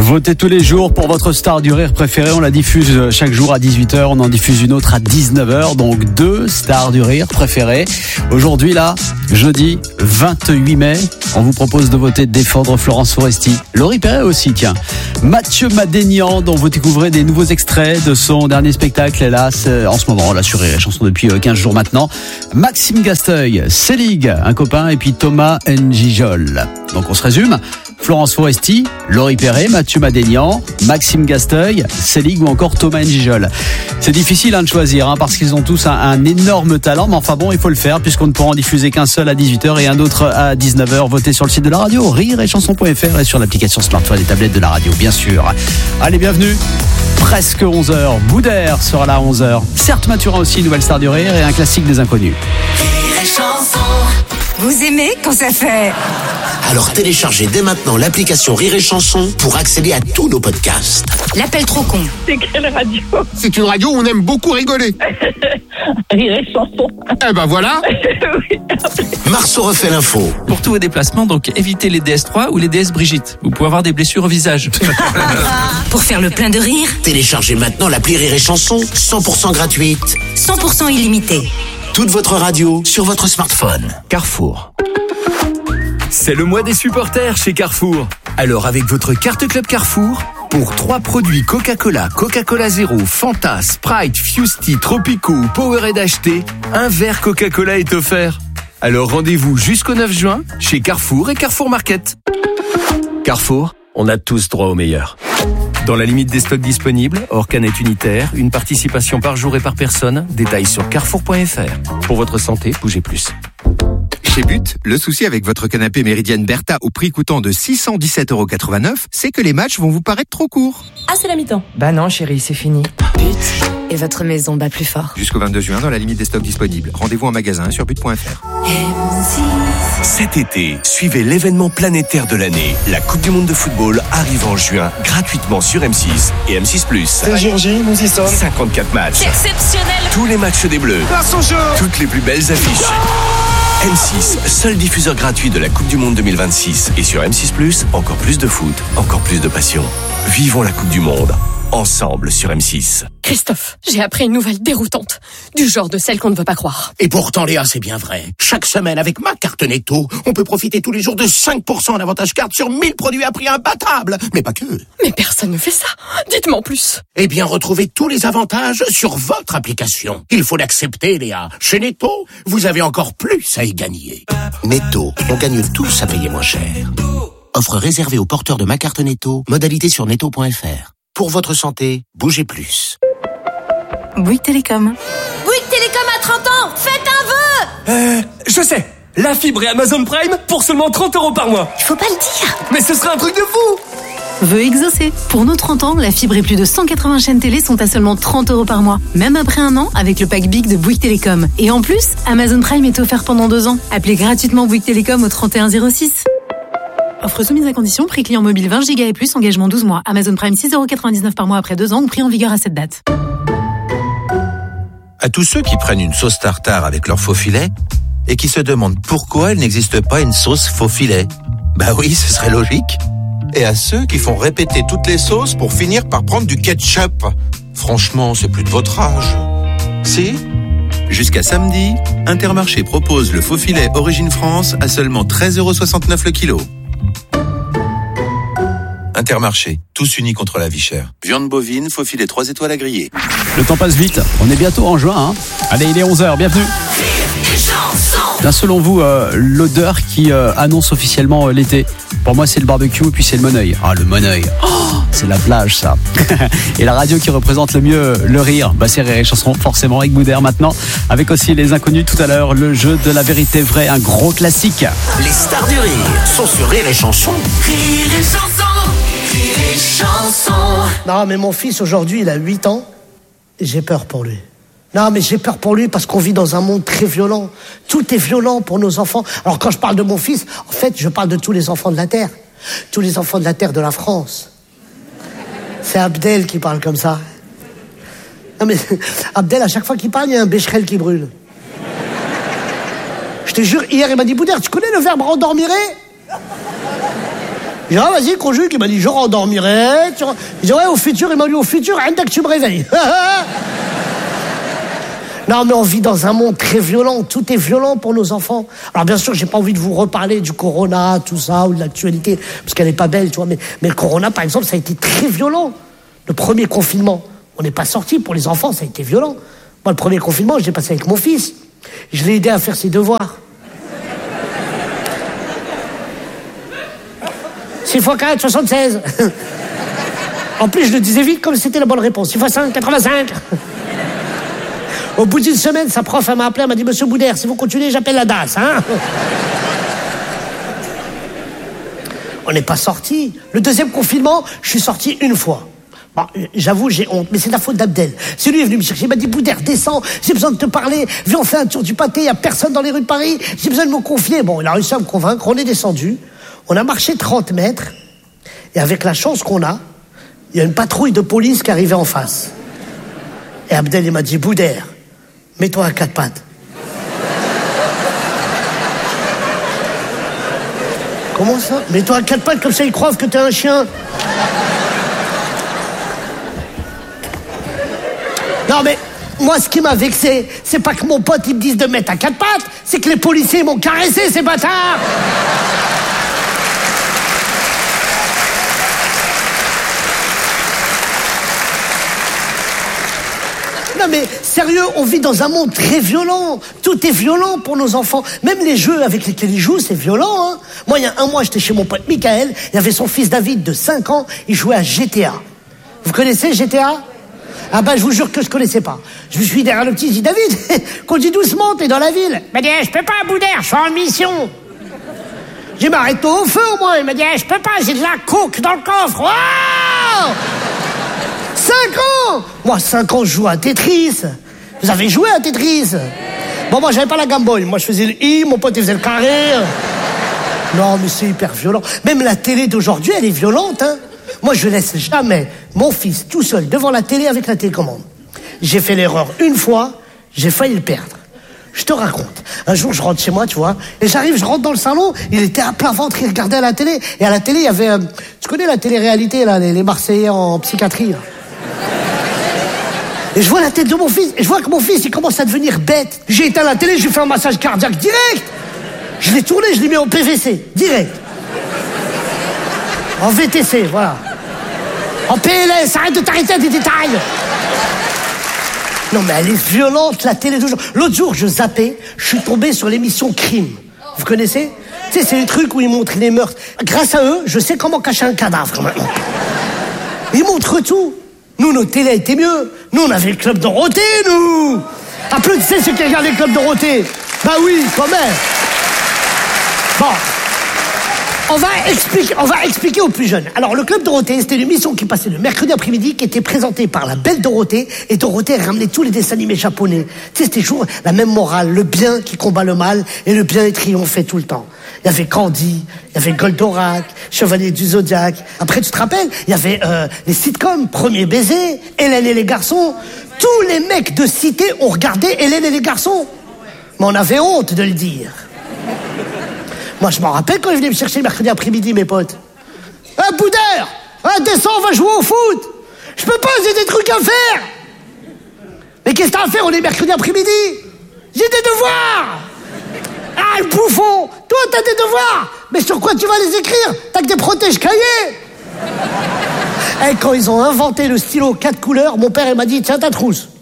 Votez tous les jours pour votre star du rire préférée. On la diffuse chaque jour à 18h. On en diffuse une autre à 19h. Donc 2 stars du rire préférées. Aujourd'hui, là, jeudi 28 mai, on vous propose de voter, de défendre Florence Foresti. Laurie Perret aussi, tiens. Mathieu Madénian, dont vous découvrez des nouveaux extraits de son dernier spectacle, hélas, en ce moment, là, sur Rire et Chanson depuis 15 jours maintenant. Maxime Gasteuil, Selig, un copain, et puis Thomas Njijol. Donc on se résume. Florence Foresti, Laurie Perret, Mathieu Madénian, Maxime Gasteuil, Selig ou encore Thomas Njijol. C'est difficile de choisir parce qu'ils ont tous un énorme talent, mais enfin bon, il faut le faire puisqu'on ne pourra en diffuser qu'un seul à 18h et un autre à 19h. Votez sur le site de la radio, rireetchanson.fr, et sur l'application smartphone et tablette de la radio, bien sûr. Allez, bienvenue. Presque 11h. Boudère sera là à 11h. Certes, Mathurin aussi, nouvelle star du rire et un classique des inconnus. Rire et Chanson. Vous aimez quand ça fait? Alors téléchargez dès maintenant l'application Rire et Chanson pour accéder à tous nos podcasts. L'appel trop con. C'est quelle radio? C'est une radio où on aime beaucoup rigoler. Rire et Chanson. Eh ben voilà. Oui. Marceau refait l'info. Pour tous vos déplacements, donc évitez les DS3 ou les DS Brigitte. Vous pouvez avoir des blessures au visage. Pour faire le plein de rire, Téléchargez maintenant l'appli Rire et Chanson, 100% gratuite. 100% illimité. Toute votre radio sur votre smartphone. Carrefour. C'est le mois des supporters chez Carrefour. Alors avec votre carte Club Carrefour, pour 3 produits Coca-Cola, Coca-Cola Zero, Fanta, Sprite, Fusti, Tropico ou Powerade achetés, un verre Coca-Cola est offert. Alors rendez-vous jusqu'au 9 juin chez Carrefour et Carrefour Market. Carrefour, on a tous droit au meilleur. Dans la limite des stocks disponibles, hors canette unitaire, une participation par jour et par personne, détails sur carrefour.fr. Pour votre santé, bougez plus. Chez But, le souci avec votre canapé Méridienne Bertha au prix coûtant de 617,89 €, c'est que les matchs vont vous paraître trop courts. Ah, c'est la mi-temps. Bah non chérie, c'est fini. But et votre maison bat plus fort. Jusqu'au 22 juin dans la limite des stocks disponibles. Rendez-vous en magasin sur but.fr. Cet été, suivez l'événement planétaire de l'année. La Coupe du Monde de football arrive en juin gratuitement sur M6 et M6+. C'est Géorgie, nous y sommes. 54 matchs. Exceptionnel. Tous les matchs des Bleus. Place au jeu. Toutes les plus belles affiches. M6, seul diffuseur gratuit de la Coupe du Monde 2026. Et sur M6+, encore plus de foot, encore plus de passion. Vivons la Coupe du Monde, ensemble sur M6. Christophe, j'ai appris une nouvelle déroutante. Du genre de celle qu'on ne veut pas croire. Et pourtant, Léa, c'est bien vrai. Chaque semaine, avec ma carte Netto, on peut profiter tous les jours de 5% d'avantage carte sur 1000 produits à prix imbattable. Mais pas que. Mais personne ne fait ça. Dites-moi en plus. Eh bien, retrouvez tous les avantages sur votre application. Il faut l'accepter, Léa. Chez Netto, vous avez encore plus à y gagner. Netto, on gagne tous à payer moins cher. Offre réservée aux porteurs de ma carte Netto. Modalité sur netto.fr. Pour votre santé, bougez plus. Bouygues Télécom. Bouygues Télécom à 30 ans. Faites un vœu. Je sais. La fibre et Amazon Prime pour seulement 30 € par mois. Il faut pas le dire. Mais ce serait un truc de fou. Vœu exaucé. Pour nos 30 ans, la fibre et plus de 180 chaînes télé sont à seulement 30 € par mois. Même après un an, avec le pack Big de Bouygues Télécom. Et en plus, Amazon Prime est offert pendant 2 ans. Appelez gratuitement Bouygues Télécom au 3106. Offre soumise à condition, prix client mobile 20 Go et plus, engagement 12 mois. Amazon Prime 6,99 € par mois après 2 ans ou prix en vigueur à cette date. À tous ceux qui prennent une sauce tartare avec leur faux filet et qui se demandent pourquoi il n'existe pas une sauce faux filet. Bah oui, ce serait logique. Et à ceux qui font répéter toutes les sauces pour finir par prendre du ketchup. Franchement, c'est plus de votre âge. Si ? Jusqu'à samedi, Intermarché propose le faux filet Origine France à seulement 13,69 € le kilo. Intermarché, tous unis contre la vie chère. Viande bovine, faux filet 3 étoiles à griller. Le temps passe vite. On est bientôt en juin. Allez, il est 11h. Bienvenue. Bien, selon vous, l'odeur qui annonce officiellement l'été. Pour moi, c'est le barbecue et puis c'est le Moneuil. Ah, le Moneuil. Oh, c'est la plage, ça. Et la radio qui représente le mieux le rire, bah, c'est Rire et Chanson, forcément, avec Boudère maintenant. Avec aussi les inconnus tout à l'heure, le jeu de la vérité vraie, un gros classique. Les stars du rire sont sur Rire et Chanson. Rire et Chanson. Rire et Chanson. Non, mais mon fils, aujourd'hui, il a 8 ans. Et j'ai peur pour lui. Non, mais j'ai peur pour lui parce qu'on vit dans un monde très violent. Tout est violent pour nos enfants. Alors quand je parle de mon fils, en fait, je parle de tous les enfants de la Terre. Tous les enfants de la Terre de la France. C'est Abdel qui parle comme ça. Non mais, Abdel, à chaque fois qu'il parle, il y a un bécherel qui brûle. Je te jure, hier, il m'a dit, Boudère, tu connais le verbe endormirer ? J'ai dit, ah, vas-y, conjugue. Il m'a dit, je rendormirai. J'ai dit, ouais, au futur. Il m'a dit, au futur, rien dès que tu me réveilles. Non, mais on vit dans un monde très violent. Tout est violent pour nos enfants. Alors, bien sûr, j'ai pas envie de vous reparler du corona, tout ça, ou de l'actualité, parce qu'elle est pas belle, tu vois. Mais le corona, par exemple, ça a été très violent. Le premier confinement, on n'est pas sorti. Pour les enfants, ça a été violent. Moi, le premier confinement, je l'ai passé avec mon fils. Je l'ai aidé à faire ses devoirs. 6 x 4, 76. En plus, je le disais vite comme si c'était la bonne réponse. 6 x 5, 85. Au bout d'une semaine, sa prof m'a appelé, elle m'a dit, Monsieur Boudère, si vous continuez, j'appelle la DAS, hein. On n'est pas sorti. Le deuxième confinement, je suis sorti une fois. Bon, j'avoue, j'ai honte, mais c'est la faute d'Abdel. C'est lui qui est venu me chercher, il m'a dit, Boudère, descends, j'ai besoin de te parler, viens, on fait un tour du pâté, il n'y a personne dans les rues de Paris, j'ai besoin de me confier. Bon, il a réussi à me convaincre, on est descendu, on a marché 30 mètres, et avec la chance qu'on a, il y a une patrouille de police qui arrivait en face. Et Abdel, il m'a dit, Boudère, mets-toi à 4 pattes. Comment ça? Mets-toi à 4 pattes, comme ça ils croient que t'es un chien. Non mais, moi ce qui m'a vexé, c'est pas que mon pote il me dise de mettre à 4 pattes, c'est que les policiers m'ont caressé, ces bâtards. Non mais, sérieux, on vit dans un monde très violent. Tout est violent pour nos enfants. Même les jeux avec lesquels ils jouent, c'est violent, hein. Moi, il y a un mois, j'étais chez mon pote Michael, il y avait son fils David de 5 ans, il jouait à GTA. Vous connaissez GTA? Ah ben, je vous jure que je connaissais pas. Je me suis dit derrière le petit, je dis, David, conduis doucement, t'es dans la ville. Il m'a dit, je peux pas, Boudère, je suis en mission. J'ai dit, arrête-toi au feu au moins. Il m'a dit, je peux pas, j'ai de la coke dans le coffre. Wow 5 ans. Moi, 5 ans, je joue à Tetris. Vous avez joué à Tetris? Bon, moi, j'avais pas la Game Boy. Moi, je faisais le I, mon pote, il faisait le carré. Non, mais c'est hyper violent. Même la télé d'aujourd'hui, elle est violente, hein. Moi, je laisse jamais mon fils tout seul devant la télé avec la télécommande. J'ai fait l'erreur une fois, j'ai failli le perdre. Je te raconte. Un jour, je rentre chez moi, tu vois, et j'arrive, je rentre dans le salon, il était à plat ventre, il regardait à la télé, et à la télé, il y avait... tu connais la télé-réalité, là, les Marseillais en psychiatrie, là. Et je vois la tête de mon fils, et je vois que mon fils, il commence à devenir bête. J'ai éteint la télé, je lui fais un massage cardiaque direct. Je l'ai tourné, je l'ai mis en PVC, direct. En VTC, voilà. En PLS, arrête de t'arrêter à des détails. Non mais elle est violente, la télé toujours. L'autre jour, je zappais, je suis tombé sur l'émission Crime. Vous connaissez? Tu sais, c'est les trucs où ils montrent les meurtres. Grâce à eux, je sais comment cacher un cadavre maintenant. Ils montrent tout. Nous, nos télés étaient mieux. Nous, on avait le Club Dorothée, nous. Applaudissez ceux qui regardent le Club Dorothée. Bah oui, quand même. Bon. On va expliquer aux plus jeunes. Alors, le Club Dorothée, c'était une émission qui passait le mercredi après-midi, qui était présentée par la belle Dorothée, et Dorothée ramenait tous les dessins animés japonais. Tu sais, c'était toujours la même morale, le bien qui combat le mal, et le bien est triomphé tout le temps. Il y avait Candy, il y avait Goldorak, Chevalier du Zodiaque. Après, tu te rappelles, il y avait les sitcoms, Premier baiser, Hélène et les garçons. Tous les mecs de cité ont regardé Hélène et les garçons. Mais on avait honte de le dire. Moi, je m'en rappelle quand ils venaient me chercher le mercredi après-midi, mes potes. Ah, Boudère, descends, on va jouer au foot. Je peux pas, j'ai des trucs à faire. Mais qu'est-ce que t'as à faire, on est mercredi après-midi? J'ai des devoirs. Ah, le bouffon, toi, t'as des devoirs. Mais sur quoi tu vas les écrire? T'as que des protège-cahiers. Et quand ils ont inventé le stylo 4 couleurs, mon père, il m'a dit, tiens ta trousse.